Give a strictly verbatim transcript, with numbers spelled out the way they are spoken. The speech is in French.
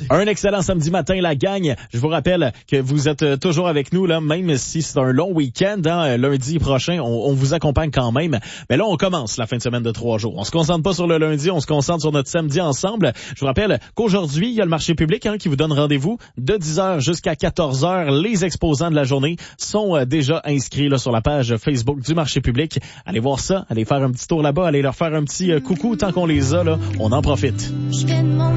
merci. Un excellent samedi matin, la gang. Je vous rappelle que vous êtes toujours avec nous, là, même si c'est un long week-end. Hein, lundi prochain, on, on vous accompagne quand même. Mais là, on commence la fin de semaine de trois jours. On se concentre pas sur le lundi, on se concentre sur notre samedi ensemble. Je vous rappelle qu'aujourd'hui, il y a le marché public hein, qui vous donne rendez-vous de dix heures jusqu'à quatorze heures. Les exposants de la journée sont euh, déjà inscrits là, sur la page Facebook du marché public. Allez voir ça, allez faire un petit tour là-bas, allez leur faire un petit euh, coucou tant qu'on les a. Là, on en profite.